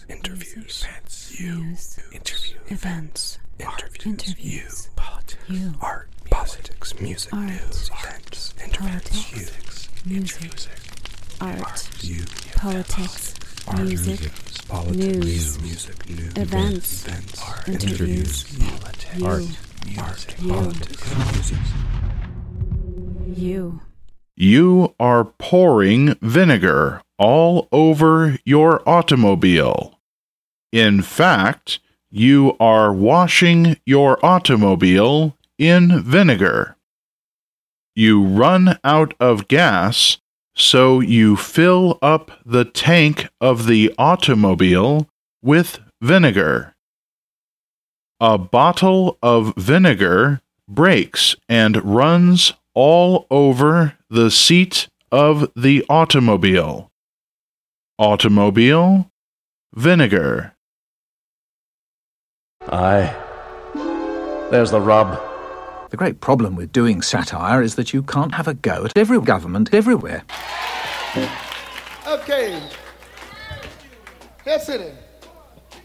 interviews, news, events, interviews, politics, art, politics, music, news, events, politics, music, art, politics, music, news, events, interviews, you. You are pouring vinegar all over your automobile. In fact, you are washing your automobile in vinegar. You run out of gas, so you fill up the tank of the automobile with vinegar. A bottle of vinegar breaks and runs all over the seat of the automobile. Automobile, vinegar. Aye. There's the rub. The great problem with doing satire is that you can't have a go at every government everywhere. Okay. Yes, it is.